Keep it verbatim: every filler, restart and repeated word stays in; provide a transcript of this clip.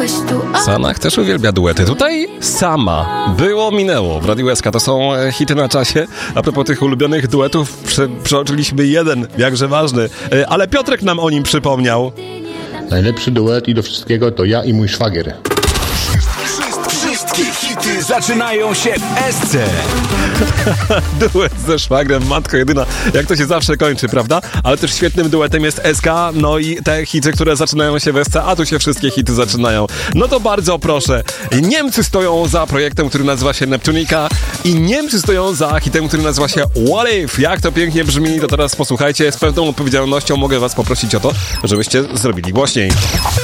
Sanach też uwielbia duety. Tutaj Sama. Było, minęło. W Radiu S K to są hity na czasie. A propos tych ulubionych duetów, prze, przeoczyliśmy jeden, jakże ważny. Ale Piotrek nam o nim przypomniał. Najlepszy duet i do wszystkiego to ja i mój szwagier. Wszystkie hity zaczynają się w S C. Duet ze szwagrem, matko jedyna. Jak to się zawsze kończy, prawda? Ale też świetnym duetem jest S K, no i te hity, które zaczynają się w S C, a tu się wszystkie hity zaczynają. No to bardzo proszę. Niemcy stoją za projektem, który nazywa się Neptunika i Niemcy stoją za hitem, który nazywa się What If. Jak to pięknie brzmi, to teraz posłuchajcie. Z pewną odpowiedzialnością mogę was poprosić o to, żebyście zrobili głośniej.